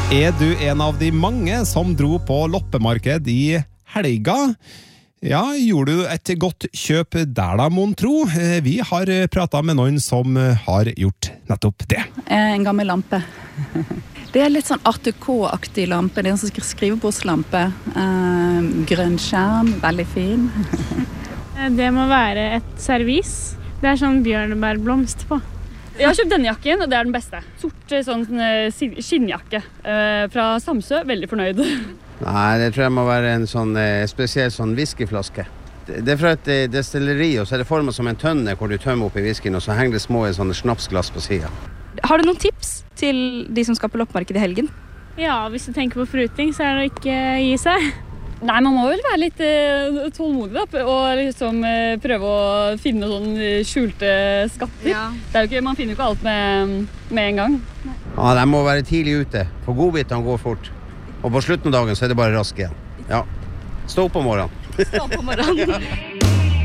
Du en av de mange som dro på loppemarked i helga? Ja, gjorde du et godt kjøp der da, mon tro? Vi har pratet med noen som har gjort nettopp det. En gammel lampe. Det litt sånn Art Deco-aktig lampe. Det en sånn skrivebordslampe. Grønn skjerm, veldig fin. Det må være et servis. Det sånn bjørnebærblomst på. Jeg har kjøpt denne jakken, og det den beste. Sort sånn skinnjakke fra Samsø. Veldig fornøyd. Nei, det tror jeg må være en sånn spesiell sånn whiskyflaske. Det fra et destilleri, og så det formet som en tønne hvor du tømmer opp i whiskyen, og så henger det små sånne snapsglass på siden. Har du noen tips til de som skal på loppemarked i helgen? Ja, hvis du tenker på fruting, så det ikke gi seg. Nei, man må vel være litt tålmodig da, og liksom prøve å finne sånn skjulte skatter. Ja. Det jo ikke, man finner jo ikke alt med en gang. Ja, de må være tidlig ute, for godbitene går fort. Og på slutten av dagen så det bare rask igjen. Ja, stå opp om morgenen. Stå opp om morgenen.